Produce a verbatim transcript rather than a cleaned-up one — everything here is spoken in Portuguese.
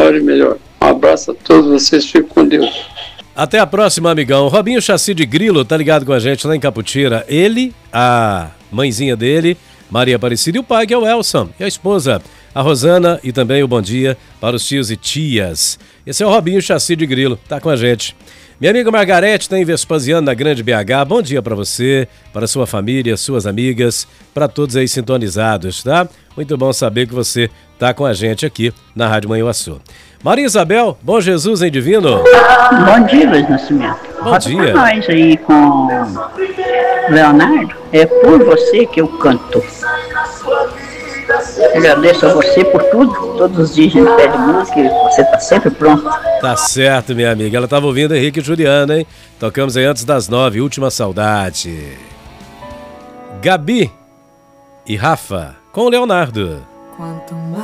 melhor e melhor. Um abraço a todos vocês, fico com Deus. Até a próxima, amigão. Robinho Chassi de Grilo tá ligado com a gente lá em Caputira. Ele, a mãezinha dele, Maria Aparecida, e o pai, que é o Elson, e a esposa, a Rosana, e também o bom dia para os tios e tias. Esse é o Robinho Chassi de Grilo, tá com a gente. Minha amiga Margarete tá em Vespasiano, na Grande B H. Bom dia para você, para sua família, suas amigas, para todos aí sintonizados, tá? Muito bom saber que você tá com a gente aqui na Rádio Manhuaçu. Maria Isabel, bom Jesus em Divino. Bom dia, Luiz Nascimento. Bom Roda dia. pra nós aí com Leonardo. É por você que eu canto. Agradeço a você por tudo. Todos os dias a gente pede muito, que você tá sempre pronto. Tá certo, minha amiga. Ela tava ouvindo Henrique e Juliana, hein? Tocamos aí antes das nove, Última Saudade. Gabi e Rafa com o Leonardo. Quanto mais